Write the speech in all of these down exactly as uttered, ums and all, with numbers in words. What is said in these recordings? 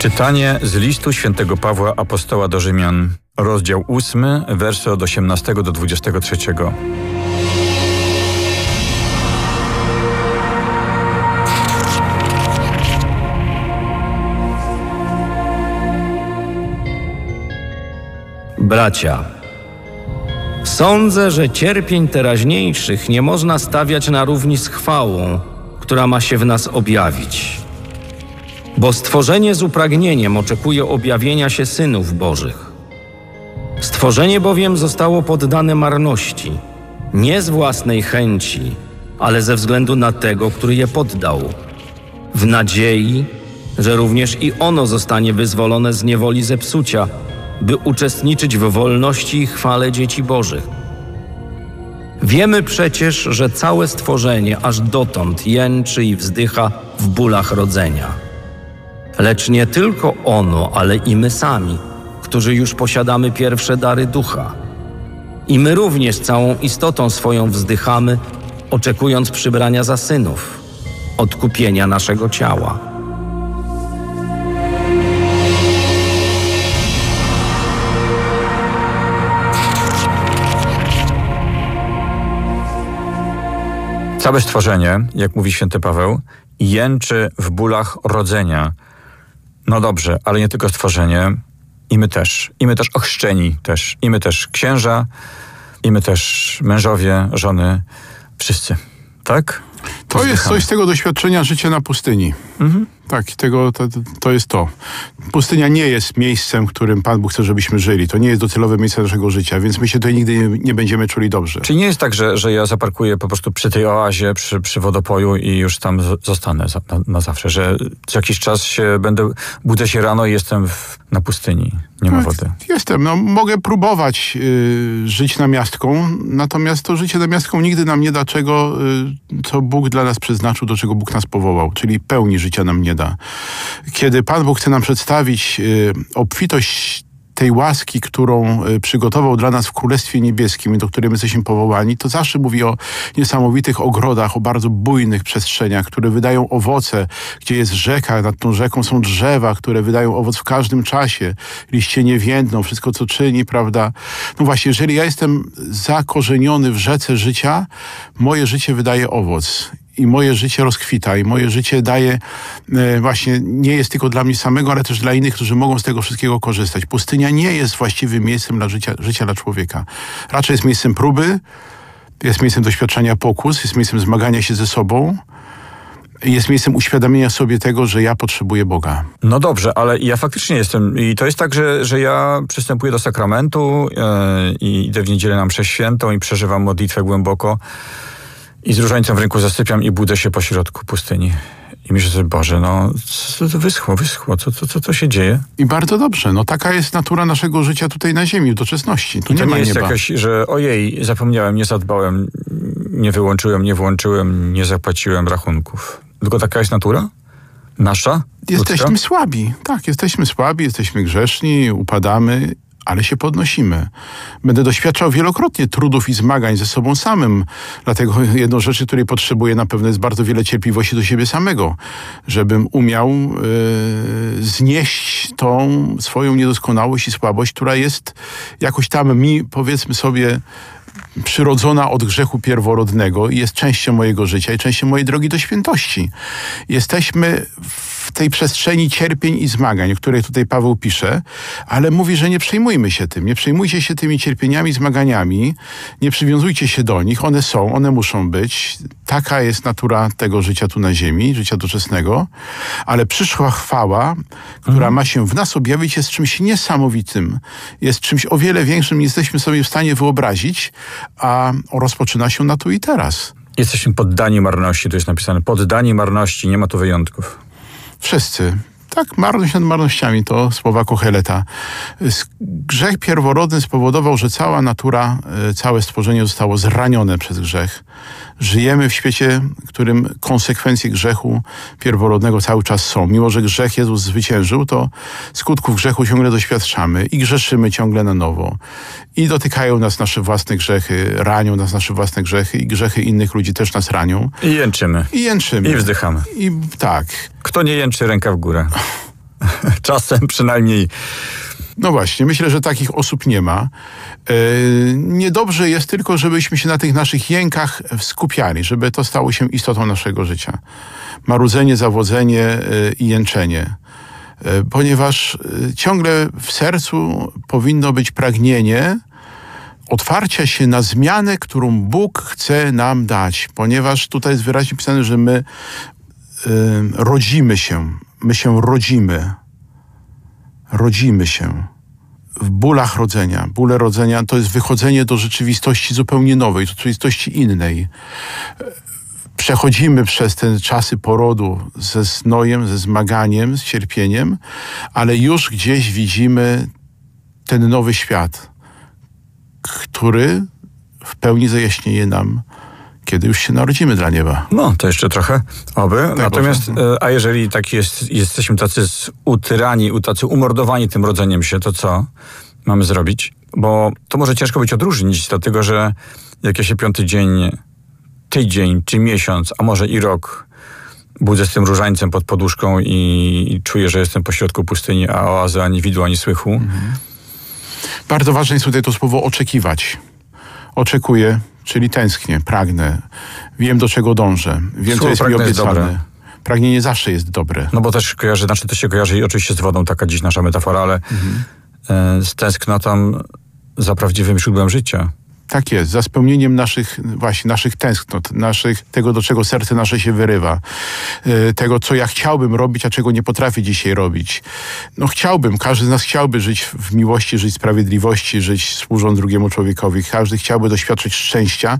Czytanie z listu świętego Pawła Apostoła do Rzymian, rozdział ósmy, wersy od osiemnastego do dwudziestego trzeciego. Bracia, sądzę, że cierpień teraźniejszych nie można stawiać na równi z chwałą, która ma się w nas objawić. Bo stworzenie z upragnieniem oczekuje objawienia się synów Bożych. Stworzenie bowiem zostało poddane marności, nie z własnej chęci, ale ze względu na tego, który je poddał, w nadziei, że również i ono zostanie wyzwolone z niewoli zepsucia, by uczestniczyć w wolności i chwale dzieci Bożych. Wiemy przecież, że całe stworzenie aż dotąd jęczy i wzdycha w bólach rodzenia. Lecz nie tylko ono, ale i my sami, którzy już posiadamy pierwsze dary ducha. I my również całą istotą swoją wzdychamy, oczekując przybrania za synów, odkupienia naszego ciała. Całe stworzenie, jak mówi święty Paweł, jęczy w bólach rodzenia. No dobrze, ale nie tylko stworzenie, i my też. I my też ochrzczeni też. I my też księża, i my też mężowie, żony, wszyscy. Tak? To, to jest coś z tego doświadczenia życia na pustyni. Mhm. Tak, tego, to, to jest to. Pustynia nie jest miejscem, w którym Pan Bóg chce, żebyśmy żyli. To nie jest docelowe miejsce naszego życia, więc my się tutaj nigdy nie, nie będziemy czuli dobrze. Czyli nie jest tak, że, że ja zaparkuję po prostu przy tej oazie, przy, przy wodopoju i już tam z, zostanę za, na, na zawsze, że co jakiś czas się będę, budzę się rano i jestem w, na pustyni. Nie ma wody. Jestem. No, mogę próbować y, żyć namiastką, natomiast to życie namiastką nigdy nam nie da czego, y, co Bóg dla nas przeznaczył, do czego Bóg nas powołał, czyli pełni życia nam nie da. Kiedy Pan Bóg chce nam przedstawić y, obfitość tej łaski, którą y, przygotował dla nas w Królestwie Niebieskim, do której my jesteśmy powołani, to zawsze mówi o niesamowitych ogrodach, o bardzo bujnych przestrzeniach, które wydają owoce, gdzie jest rzeka, nad tą rzeką są drzewa, które wydają owoc w każdym czasie, liście nie więdną, wszystko co czyni, prawda? No właśnie, jeżeli ja jestem zakorzeniony w rzece życia, moje życie wydaje owoc. I moje życie rozkwita, i moje życie daje, e, właśnie nie jest tylko dla mnie samego, ale też dla innych, którzy mogą z tego wszystkiego korzystać. Pustynia nie jest właściwym miejscem dla życia, życia dla człowieka. Raczej jest miejscem próby, jest miejscem doświadczenia pokus, jest miejscem zmagania się ze sobą, jest miejscem uświadomienia sobie tego, że ja potrzebuję Boga. No dobrze, ale ja faktycznie jestem. I to jest tak, że, że ja przystępuję do sakramentu yy, i idę w niedzielę na mszę świętą i przeżywam modlitwę głęboko. I z różańcem w ręku zasypiam i budzę się po środku pustyni. I myślę sobie, Boże, no co to wyschło, wyschło, co, co, co to się dzieje? I bardzo dobrze, no taka jest natura naszego życia tutaj na ziemi, w doczesności. Tu I to nie ma nie jest nieba. jakaś, że ojej, zapomniałem, nie zadbałem, nie wyłączyłem, nie włączyłem, nie zapłaciłem rachunków. Tylko taka jest natura? Nasza? Jesteśmy ludzka? słabi, tak, jesteśmy słabi, jesteśmy grzeszni, upadamy, ale się podnosimy. Będę doświadczał wielokrotnie trudów i zmagań ze sobą samym. Dlatego jedną z rzeczy, której potrzebuję na pewno jest bardzo wiele cierpliwości do siebie samego, żebym umiał yy, znieść tą swoją niedoskonałość i słabość, która jest jakoś tam mi, powiedzmy sobie, przyrodzona od grzechu pierworodnego i jest częścią mojego życia i częścią mojej drogi do świętości. Jesteśmy w tej przestrzeni cierpień i zmagań, o której tutaj Paweł pisze, ale mówi, że nie przejmujmy się tym, nie przejmujcie się tymi cierpieniami, zmaganiami, nie przywiązujcie się do nich, one są, one muszą być. Taka jest natura tego życia tu na ziemi, życia doczesnego, ale przyszła chwała, która mhm. ma się w nas objawić, jest czymś niesamowitym, jest czymś o wiele większym, niż jesteśmy sobie w stanie wyobrazić, a rozpoczyna się na tu i teraz. Jesteśmy poddani marności, to jest napisane, poddani marności, nie ma tu wyjątków. Wszyscy. Tak, marność nad marnościami, to słowa Kocheleta. Grzech pierworodny spowodował, że cała natura, całe stworzenie zostało zranione przez grzech. Żyjemy w świecie, w którym konsekwencje grzechu pierworodnego cały czas są. Mimo że grzech Jezus zwyciężył, to skutków grzechu ciągle doświadczamy i grzeszymy ciągle na nowo. I dotykają nas nasze własne grzechy, ranią nas nasze własne grzechy i grzechy innych ludzi też nas ranią. I jęczymy. I jęczymy. I wzdychamy. I tak. Kto nie jęczy, ręka w górę. Czasem przynajmniej. No właśnie, myślę, że takich osób nie ma. Yy, niedobrze jest tylko, żebyśmy się na tych naszych jękach skupiali, żeby to stało się istotą naszego życia. Marudzenie, zawodzenie yy, i jęczenie. Yy, ponieważ yy, ciągle w sercu powinno być pragnienie otwarcia się na zmianę, którą Bóg chce nam dać. Ponieważ tutaj jest wyraźnie pisane, że my yy, rodzimy się. My się rodzimy. Rodzimy się w bólach rodzenia. Bóle rodzenia to jest wychodzenie do rzeczywistości zupełnie nowej, do rzeczywistości innej. Przechodzimy przez te czasy porodu ze znojem, ze zmaganiem, z cierpieniem, ale już gdzieś widzimy ten nowy świat, który w pełni zajaśnieje nam, kiedy już się narodzimy dla nieba. No, to jeszcze trochę, oby. Tak, Natomiast, bo- e, a jeżeli tak jest, jesteśmy tacy utyrani, tacy umordowani tym rodzeniem się, to co mamy zrobić? Bo to może ciężko być odróżnić, dlatego że jak ja się piąty dzień, tydzień czy miesiąc, a może i rok budzę z tym różańcem pod poduszką i, i czuję, że jestem pośrodku pustyni, a oazy ani widu, ani słychu. Mhm. Bardzo ważne jest tutaj to słowo oczekiwać. Oczekuję, czyli tęsknię, pragnę, wiem, do czego dążę, wiem, co Słowo jest mi pragnę jest obiecane. dobre. Pragnienie zawsze jest dobre. No bo też kojarzy, znaczy to się kojarzy i oczywiście z wodą, taka dziś nasza metafora, ale Mhm. e, z tęsknotą za prawdziwym źródłem życia. Tak jest, za spełnieniem naszych, właśnie naszych tęsknot, naszych, tego, do czego serce nasze się wyrywa, yy, tego, co ja chciałbym robić, a czego nie potrafię dzisiaj robić. No chciałbym, każdy z nas chciałby żyć w miłości, żyć w sprawiedliwości, żyć służąc drugiemu człowiekowi. Każdy chciałby doświadczyć szczęścia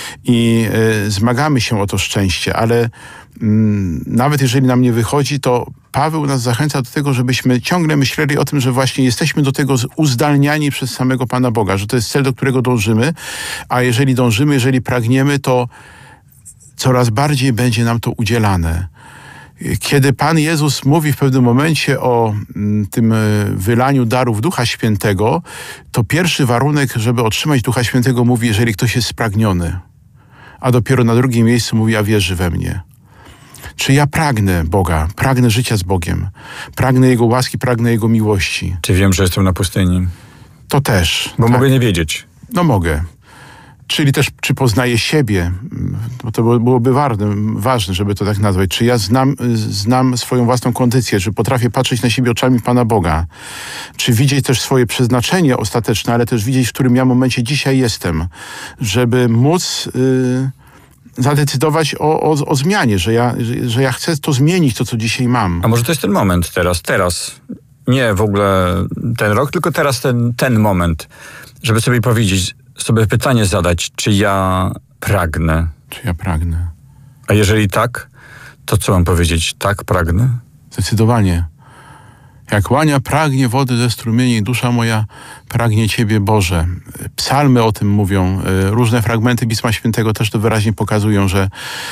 i yy, zmagamy się o to szczęście, ale mm, nawet jeżeli nam nie wychodzi, to Paweł nas zachęca do tego, żebyśmy ciągle myśleli o tym, że właśnie jesteśmy do tego uzdalniani przez samego Pana Boga, że to jest cel, do którego dążymy, a jeżeli dążymy, jeżeli pragniemy, to coraz bardziej będzie nam to udzielane. Kiedy Pan Jezus mówi w pewnym momencie o mm, tym y, wylaniu darów Ducha Świętego, to pierwszy warunek, żeby otrzymać Ducha Świętego, mówi, jeżeli ktoś jest spragniony. A dopiero na drugim miejscu mówi, a wierzy we mnie. Czy ja pragnę Boga, pragnę życia z Bogiem, pragnę Jego łaski, pragnę Jego miłości. Czy wiem, że jestem na pustyni? To też. Bo tak. mogę nie wiedzieć. No mogę. Czyli też, czy poznaję siebie, bo to byłoby ważne, ważne, żeby to tak nazwać. Czy ja znam, znam swoją własną kondycję, czy potrafię patrzeć na siebie oczami Pana Boga. Czy widzieć też swoje przeznaczenie ostateczne, ale też widzieć, w którym ja momencie dzisiaj jestem, żeby móc... Yy, zadecydować o, o, o zmianie, że ja, że, że ja chcę to zmienić, to co dzisiaj mam. A może to jest ten moment teraz, teraz. Nie w ogóle ten rok, tylko teraz ten, ten moment, żeby sobie powiedzieć, sobie pytanie zadać, czy ja pragnę. Czy ja pragnę? A jeżeli tak, to co mam powiedzieć? Tak, pragnę? Zdecydowanie. Jak łania pragnie wody ze strumieni, dusza moja pragnie Ciebie, Boże. Psalmy o tym mówią. Różne fragmenty Pisma Świętego też to wyraźnie pokazują, że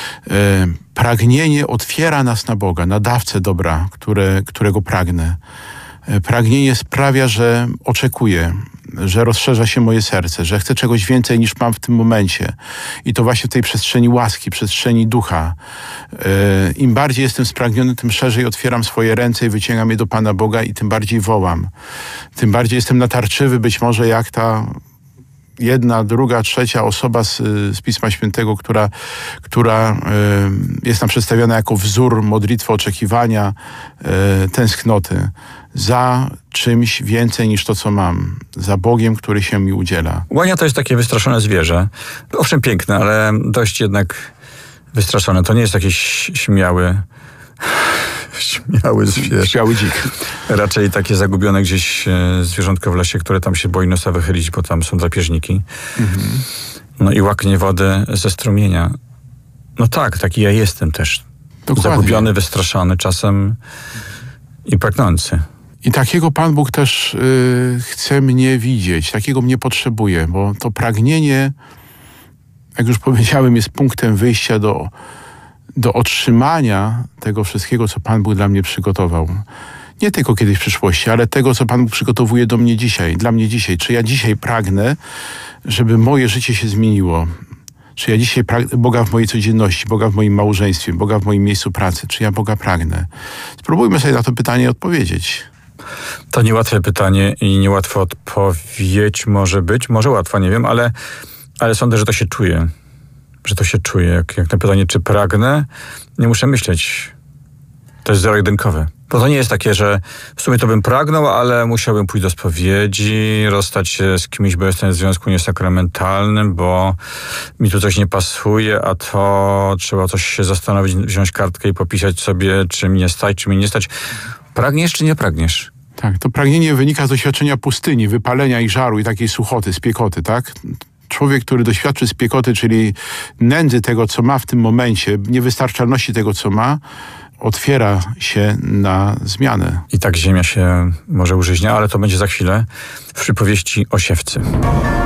pragnienie otwiera nas na Boga, na dawcę dobra, które, którego pragnę. Pragnienie sprawia, że oczekuję, że rozszerza się moje serce, że chcę czegoś więcej niż mam w tym momencie. I to właśnie w tej przestrzeni łaski, przestrzeni ducha. Im bardziej jestem spragniony, tym szerzej otwieram swoje ręce i wyciągam je do Pana Boga i tym bardziej wołam. Tym bardziej jestem natarczywy, być może jak ta jedna, druga, trzecia osoba z, z Pisma Świętego, która, która y, jest nam przedstawiona jako wzór modlitwy oczekiwania, y, tęsknoty za czymś więcej niż to, co mam. Za Bogiem, który się mi udziela. Łania to jest takie wystraszone zwierzę. Owszem, piękne, ale dość jednak wystraszone. To nie jest jakiś śmiały śmiały zwierzę. Śmiały dzik. Raczej takie zagubione gdzieś e, zwierzątko w lesie, które tam się boi nosa wychylić, bo tam są drapieżniki. Mhm. No i łaknie wodę ze strumienia. No tak, taki ja jestem też. Dokładnie. Zagubiony, wystraszony czasem i pragnący. I takiego Pan Bóg też y, chce mnie widzieć, takiego mnie potrzebuje, bo to pragnienie, jak już powiedziałem, jest punktem wyjścia do, do otrzymania tego wszystkiego, co Pan Bóg dla mnie przygotował. Nie tylko kiedyś w przyszłości, ale tego, co Pan Bóg przygotowuje do mnie dzisiaj, dla mnie dzisiaj. Czy ja dzisiaj pragnę, żeby moje życie się zmieniło? Czy ja dzisiaj pragnę Boga w mojej codzienności, Boga w moim małżeństwie, Boga w moim miejscu pracy? Czy ja Boga pragnę? Spróbujmy sobie na to pytanie odpowiedzieć. To niełatwe pytanie i niełatwa odpowiedź może być. Może łatwa, nie wiem, ale, ale sądzę, że to się czuje. Że to się czuje. Jak, jak na pytanie, czy pragnę, nie muszę myśleć. To jest zero-jedynkowe. Bo to nie jest takie, że w sumie to bym pragnął, ale musiałbym pójść do spowiedzi, rozstać się z kimś, bo jestem w związku niesakramentalnym, bo mi tu coś nie pasuje, a to trzeba coś się zastanowić, wziąć kartkę i popisać sobie, czy mnie stać, czy mnie nie stać. Pragniesz, czy nie pragniesz? Tak, to pragnienie wynika z doświadczenia pustyni, wypalenia i żaru i takiej suchoty, spiekoty, tak? Człowiek, który doświadczy spiekoty, czyli nędzy tego, co ma w tym momencie, niewystarczalności tego, co ma, otwiera się na zmianę. I tak ziemia się może użyźnia, ale to będzie za chwilę w przypowieści o siewcy.